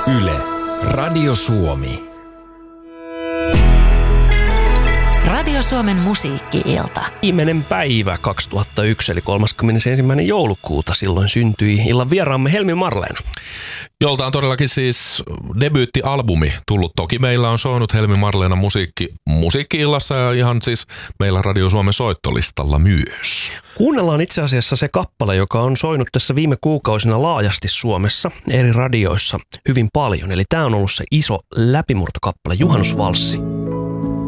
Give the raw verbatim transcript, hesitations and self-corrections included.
Yle, Radio Suomi. Radio Suomen musiikki-ilta. Viimeinen päivä kaksituhattayksi, eli kolmaskymmenesensimmäinen joulukuuta. Silloin syntyi illan vieraamme Helmi Marleena. Jolta on todellakin siis debyyttialbumi tullut. Toki meillä on soinut Helmi Marleena musiikki musiikki-illassa ja ihan siis meillä Radio Suomen soittolistalla myös. Kuunnellaan itse asiassa se kappale, joka on soinut tässä viime kuukausina laajasti Suomessa eri radioissa hyvin paljon. Eli tämä on ollut se iso läpimurtokappale, Juhannusvalssi.